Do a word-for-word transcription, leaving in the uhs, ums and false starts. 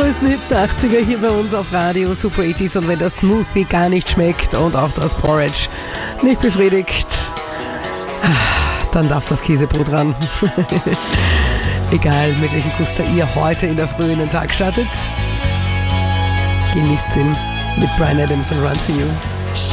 größten Hits der achtziger hier bei uns auf Radio Super achtziger. Und wenn das Smoothie gar nicht schmeckt und auch das Porridge nicht befriedigt, dann darf das Käsebrot ran. Egal, mit welchem Kuster ihr heute in der Früh in den Tag startet. Genießt ihn mit Bryan Adams und Run to You.